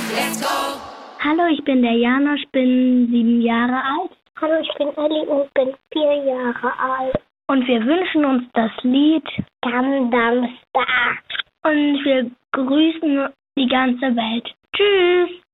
Let's go! Hallo, ich bin der Janosch, bin 7 Jahre alt. Hallo, ich bin Elli und bin 4 Jahre alt. Und wir wünschen uns das Lied Gangnam Style. und wir grüßen die ganze Welt. Tschüss!